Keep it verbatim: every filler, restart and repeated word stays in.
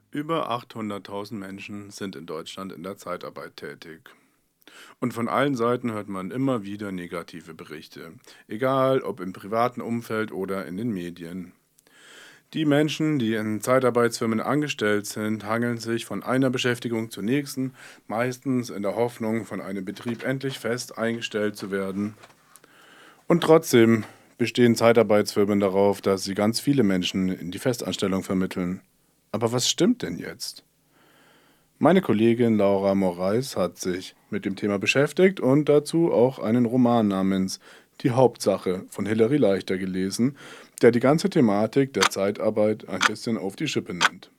Über achthunderttausend Menschen sind in Deutschland in der Zeitarbeit tätig. Und von allen Seiten hört man immer wieder negative Berichte, egal ob im privaten Umfeld oder in den Medien. Die Menschen, die in Zeitarbeitsfirmen angestellt sind, hangeln sich von einer Beschäftigung zur nächsten, meistens in der Hoffnung, von einem Betrieb endlich fest eingestellt zu werden. Und trotzdem bestehen Zeitarbeitsfirmen darauf, dass sie ganz viele Menschen in die Festanstellung vermitteln. Aber was stimmt denn jetzt? Meine Kollegin Laura Moraes hat sich mit dem Thema beschäftigt und dazu auch einen Roman namens Die Hauptsache von Hilary Leichter gelesen, der die ganze Thematik der Zeitarbeit ein bisschen auf die Schippe nimmt.